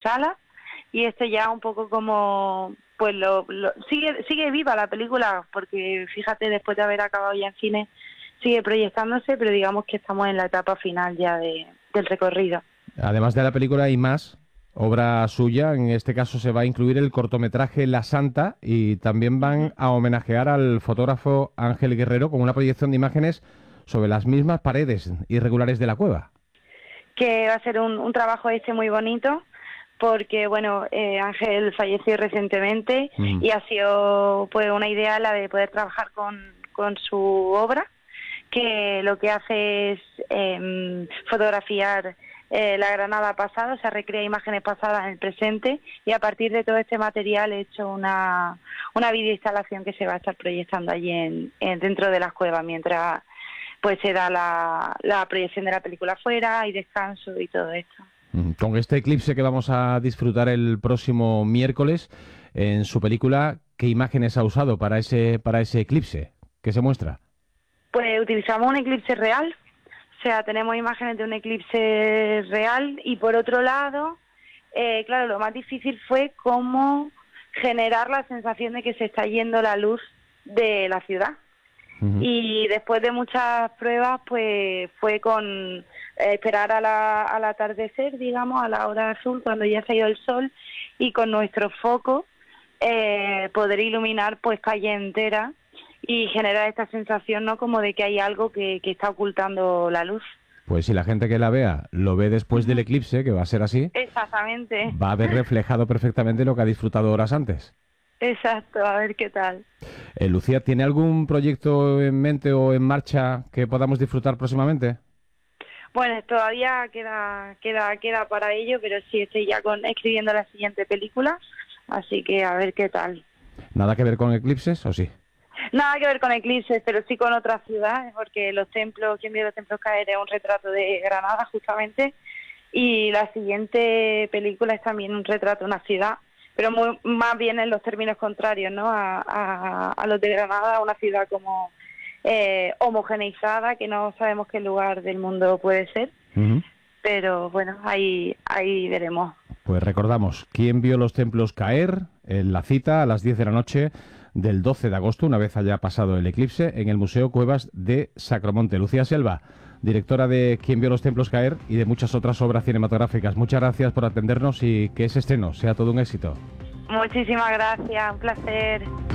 sala, y esto ya un poco como, pues sigue viva la película, porque fíjate, después de haber acabado ya en cine, sigue proyectándose, pero digamos que estamos en la etapa final ya del recorrido. Además de la película hay más obra suya, en este caso se va a incluir el cortometraje La Santa y también van a homenajear al fotógrafo Ángel Guerrero con una proyección de imágenes sobre las mismas paredes irregulares de la cueva. Que va a ser un trabajo muy bonito, porque bueno, Ángel falleció recientemente y ha sido pues una idea la de poder trabajar con su obra, que lo que hace es fotografiar la Granada pasada, o sea, recrea imágenes pasadas en el presente, y a partir de todo este material he hecho una videoinstalación que se va a estar proyectando allí dentro de las cuevas mientras pues se da la proyección de la película afuera, y descanso y todo esto. Con este eclipse que vamos a disfrutar el próximo miércoles, en su película, ¿qué imágenes ha usado para ese eclipse que se muestra? Pues utilizamos un eclipse real, o sea, tenemos imágenes de un eclipse real, y por otro lado, claro, lo más difícil fue cómo generar la sensación de que se está yendo la luz de la ciudad. Y después de muchas pruebas, pues fue con esperar al atardecer, digamos, a la hora azul, cuando ya se ha ido el sol, y con nuestro foco poder iluminar pues calle entera y generar esta sensación, ¿no?, como de que hay algo que está ocultando la luz. Pues si la gente que la vea lo ve después del eclipse, que va a ser así, Exactamente. va a ver reflejado perfectamente lo que ha disfrutado horas antes. Exacto, a ver qué tal. Lucía, ¿tiene algún proyecto en mente o en marcha que podamos disfrutar próximamente? Bueno, todavía queda para ello, pero sí estoy ya escribiendo la siguiente película, así que a ver qué tal. ¿Nada que ver con eclipses o sí? Nada que ver con eclipses, pero sí con otras ciudades, porque Quien vio los templos caer es un retrato de Granada, justamente, y la siguiente película es también un retrato de una ciudad, pero más bien en los términos contrarios, ¿no?, a los de Granada, una ciudad como homogeneizada, que no sabemos qué lugar del mundo puede ser, pero bueno, ahí veremos. Pues recordamos, ¿Quién vio los templos caer? En la cita a las 10 de la noche del 12 de agosto, una vez haya pasado el eclipse, en el Museo Cuevas de Sacromonte. Lucía Selva, directora de ¿Quién vio los templos caer? Y de muchas otras obras cinematográficas. Muchas gracias por atendernos y que ese estreno sea todo un éxito. Muchísimas gracias, un placer.